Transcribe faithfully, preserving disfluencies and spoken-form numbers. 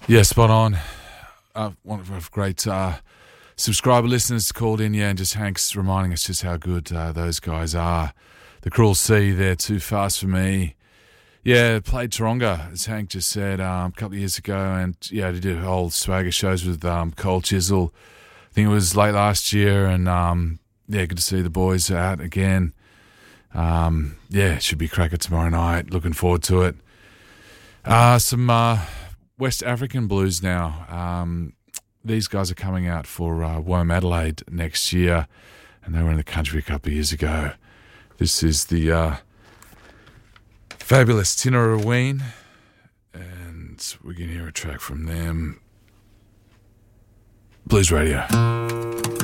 Yeah, spot on. Uh, one of our great uh, subscriber listeners called in, yeah, and just Hank's reminding us just how good uh, those guys are. The Cruel Sea, they're too fast for me. Yeah, played Taronga, as Hank just said, um, a couple of years ago, and yeah, they did old swagger shows with um, Cole Chisel. I think it was late last year, and um, yeah, good to see the boys out again. Um, yeah, it should be cracker tomorrow night. Looking forward to it. Uh, some uh, West African blues now. Um, these guys are coming out for uh, Womadelaide next year, and they were in the country a couple of years ago. This is the uh, fabulous Tinariwen, and we can hear a track from them. Blues Radio.